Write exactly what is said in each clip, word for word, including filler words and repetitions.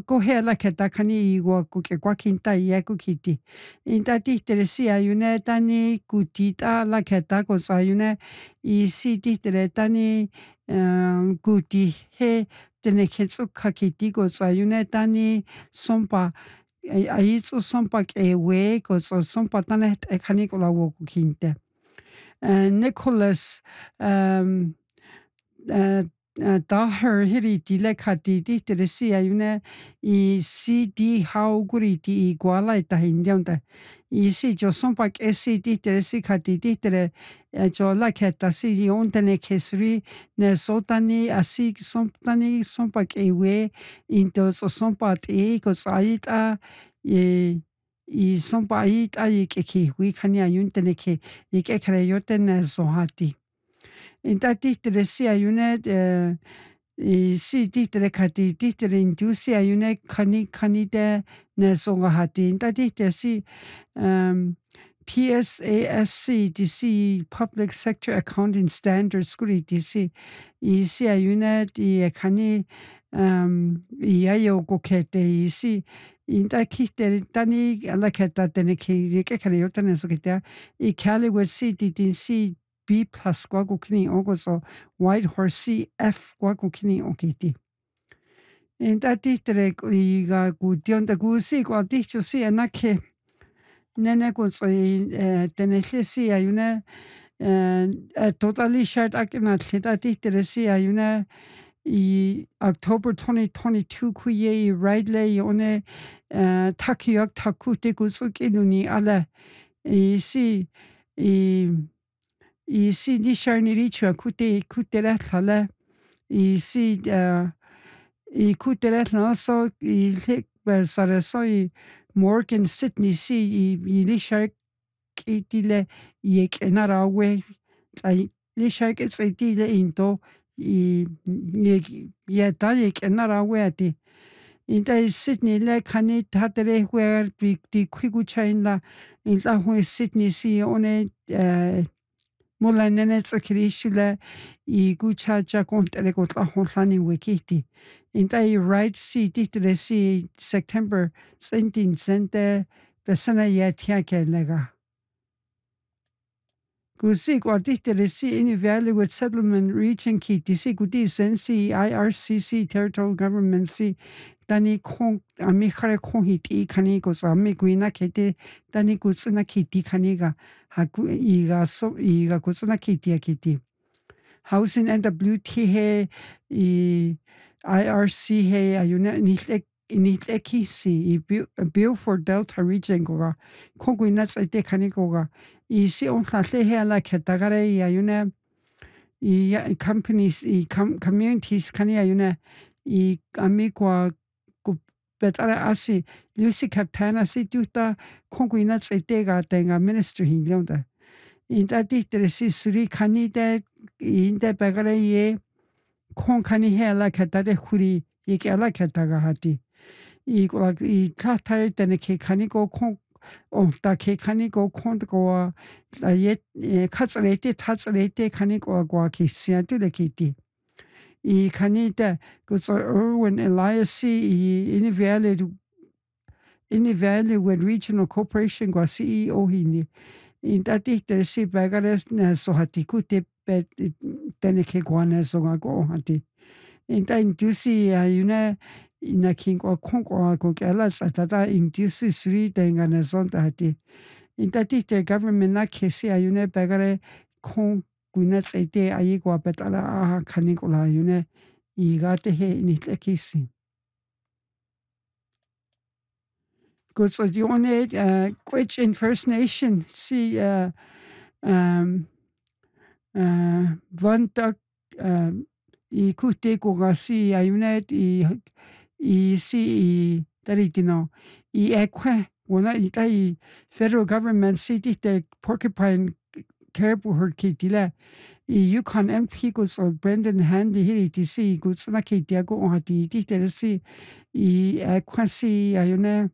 ko he la ke ta kani I wa ku ke kwa kinta ia ku kiti. Inta ti tere si ayune tani ku tita la ke ta ko sa ayune I si ti tere tani ku ti he tene ke tsu ka kiti ko sa ayune tani sompa ai tsu sompa ke we ko so sompa tane e kani ko la wo ku kinte. Nicholas um uh da her hiri ti le khati ti tere si ayune I si di how guri ti iguala ta hindianta I si jo sompa ke si ti tere si khati ti tere jo la kheta si yontene kesri ne sotani asi sompani sompa ke we into so sompa ti ko saita e I sompa ita I ke ki wi khani ayuntene ke I ke kre yotene so hati. Inta ti tere si ayune I si ti tere khati ti tere indusi ayune khani khani de ne songa hati. Inta ti tere si um, P S A S C D C Public Sector Accounting Standards kuri D C I si ayune di khani um I ayo ko kete I si inta ki tere tani ala keta tene ki ke kare yotane so kete I kali with si di din si B plus kwa kukini oko so White Horse C F kwa kukini okiti. Inta ti tere I ga ku tionda ku si kwa ti cho si anake nene ko so tene si ayune totally shared akina tlita ti tere si ayune I October twenty twenty-two ku ye right le one takiyok takute ku so kinuni ala I si I I si di sharni richa kute kutera thala I si I kutera thala so I lek sara so I Morgan Sydney si I li shark itile yek enara we I li shark it's itile into I ye ta yek enara we ati inta Sydney le khani thatere where di kwigu chainla inta hu Sydney si one Mola nene tsakiri shule I gucha cha kontere ko tla honlani wikiti. Inta I right si titre si September seventeen sente besana ya tiake lega. Kusi kwa titre si in evaluate settlement region ki tisi kuti sensi I R C C territorial government si tani kong ami khare kong hiti khani ko sa ami kuina kete tani kutsuna kiti khani ga haku iga so iga kutsuna kiti kiti housing and W T he I R C he ayuna nitlek nitleki si bill for Delta region ko ga kong kuina tsite khani ko ga I si on thatle he ala ketagare ayuna I companies I communities khani ayuna I ami kwa Betara asi Lucy Captana si tuta konguina tsitega tenga ministry hingyonda. Inta titere si suri khani de inta bagara ye kong khani he ala katare khuri ye ke ala kataga hati. I kwa I tatare tene ke khani ko kong on ta ke khani ko kong ko ye katsarete tatsarete khani ko kwa ki siantu de kiti. I kanita because Erwin Elias C in Valley in Valley with regional corporation go C E O hini in that it si bagares na so hati kute bet teneke guana so go hati in that indusi ayuna ina king or kong or go galas atata indusi sri dengana son hati in that it government na kesi ayuna bagare kong Guna tsite ayi kwa betala aha khani kola yune igate he nitlekisi. Goso yone Gwich'in First Nation si uh, um, uh, vantak um, I kute koga si ayune I I si I taritino I ekwe wana ita I federal government si te Porcupine Caribou herd kitila I Yukon M P goes or Brendan Handy hiri ti si goes na kitia go on hati ti te si I kwasi ayune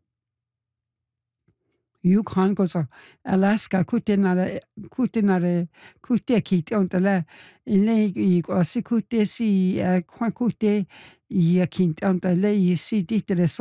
Yukon goes Alaska kutenare kutenare kute kit on tala in le I go si kute si kwa kute I kint on tala I si ti te